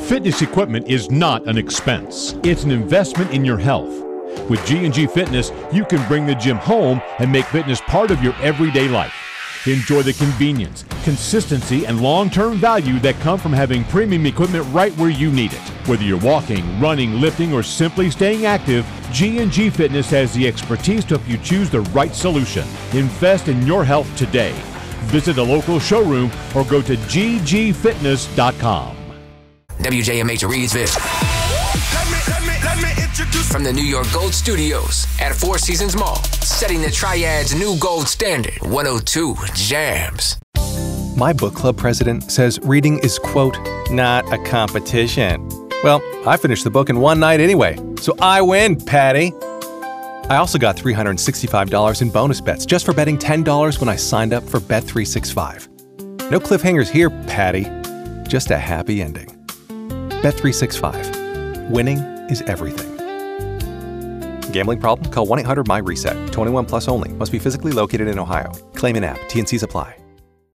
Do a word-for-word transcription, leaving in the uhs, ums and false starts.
Fitness equipment is not an expense. It's an investment in your health. With G and G Fitness, you can bring the gym home and make fitness part of your everyday life. Enjoy the convenience, consistency, and long-term value that come from having premium equipment right where you need it. Whether you're walking, running, lifting, or simply staying active, G and G Fitness has the expertise to help you choose the right solution. Invest in your health today. Visit a local showroom or go to g g fitness dot com. W J M H Reedsville. Let me, let me, let me introduce From the New York Gold Studios at Four Seasons Mall, setting the Triad's new gold standard, one oh two Jams. My book club president says reading is, quote, not a competition. Well, I finished the book in one night anyway, so I win, Patty. I also got three hundred sixty-five dollars in bonus bets just for betting ten dollars when I signed up for Bet three sixty-five. No cliffhangers here, Patty. Just a happy ending. Bet three sixty-five. Winning is everything. Gambling problem? Call one eight hundred M Y RESET. twenty-one plus only. Must be physically located in Ohio. Claim in app. T and Cs apply.